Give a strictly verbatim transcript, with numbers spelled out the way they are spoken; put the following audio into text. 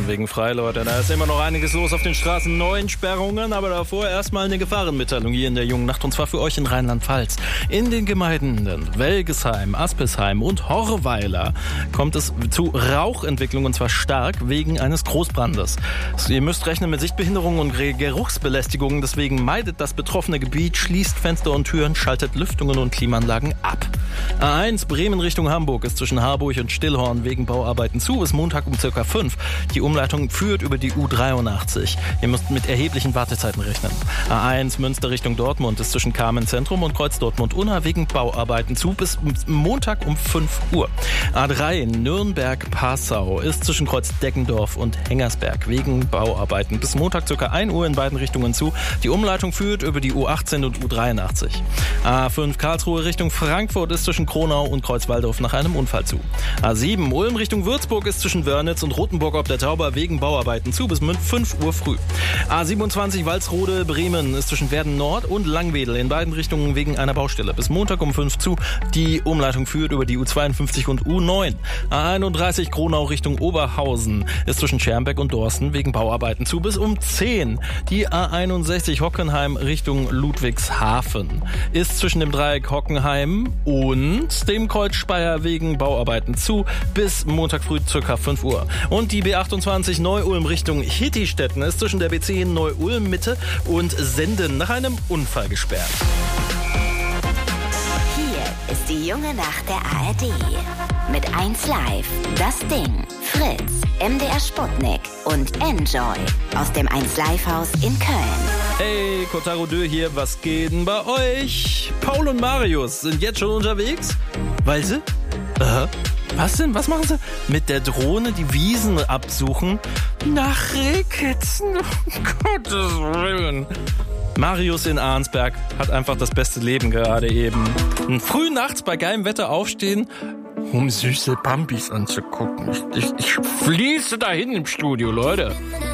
von wegen frei, Leute. Da ist immer noch einiges los auf den Straßen. Neun Sperrungen, aber davor erstmal eine Gefahrenmitteilung hier in der jungen Nacht. Und zwar für euch in Rheinland-Pfalz. In den Gemeinden Welgesheim, Aspesheim und Horweiler kommt es zu Rauchentwicklung, und zwar stark wegen eines Großbrandes. Ihr müsst rechnen mit Sichtbehinderungen und Geruchsbelästigungen. Deswegen meidet das betroffene Gebiet, schließt Fenster und Türen, schaltet Lüftungen und Klimaanlagen ab. A eins Bremen Richtung Hamburg ist zwischen Harburg und Stillhorn wegen Bauarbeiten zu. Bis Montag um circa fünf. Die Umleitung führt über die U dreiundachtzig. Ihr müsst mit erheblichen Wartezeiten rechnen. A eins Münster Richtung Dortmund ist zwischen Kamen Zentrum und Kreuz Dortmund-Unna wegen Bauarbeiten zu. Bis Montag um fünf Uhr. A drei Nürnberg-Passau ist zwischen Kreuz Deggendorf und Hengersberg wegen Bauarbeiten. Bis Montag circa ein Uhr in beiden Richtungen zu. Die Umleitung führt über die U achtzehn und U dreiundachtzig. A fünf Karlsruhe Richtung Frankfurt ist zwischen Kronau und Kreuzwaldorf nach einem Unfall zu. A sieben Ulm Richtung Würzburg ist zwischen Wörnitz und Rothenburg ob der Tauber wegen Bauarbeiten zu bis fünf Uhr früh. A siebenundzwanzig Walsrode Bremen ist zwischen Werden Nord und Langwedel in beiden Richtungen wegen einer Baustelle. Bis Montag um fünf zu. Die Umleitung führt über die U zweiundfünfzig und U neun. A einunddreißig Kronau Richtung Oberhausen ist zwischen Schermbeck und Dorsten wegen Bauarbeiten zu bis um zehn. Die A einundsechzig Hockenheim Richtung Ludwigshafen ist zwischen dem Dreieck Hockenheim und dem Kreuz Speyer wegen Bauarbeiten zu bis Montag früh ca. fünf Uhr. Und die B achtundzwanzig Neu-Ulm Richtung Hittistetten ist zwischen der B zehn Neu-Ulm Mitte und Senden nach einem Unfall gesperrt. Hier ist die junge Nacht der A R D. Mit eins Live, Das Ding, Fritz, M D R Sputnik und Enjoy aus dem eins Live Haus in Köln. Hey, Kotaro Dö hier, was geht denn bei euch? Paul und Marius sind jetzt schon unterwegs? Weil sie? Aha. Was denn? Was machen sie? Mit der Drohne die Wiesen absuchen? Nach Rehkitzen? Um Gottes Willen. Marius in Arnsberg hat einfach das beste Leben gerade eben. Früh nachts bei geilem Wetter aufstehen, um süße Bambis anzugucken. Ich, ich, ich fließe dahin im Studio, Leute.